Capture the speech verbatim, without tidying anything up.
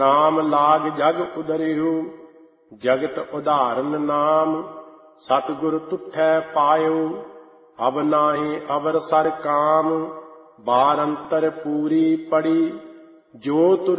ਨਾਮ ਲਾਗ ਜਗ ਉਦਰਿਓ, ਜਗਤ ਉਦਾਹਰਨ ਨਾਮ। ਸਤਿਗੁਰ ਤੁਠੈ ਪਾਇਓ, ਅਬ ਨਾਹੀ ਅਵਰ ਸਰ ਕਾਮ। ਬਾਰ ਅੰਤਰ ਪੂਰੀ ਪੜੀ, ਜੋ ਤੁਰ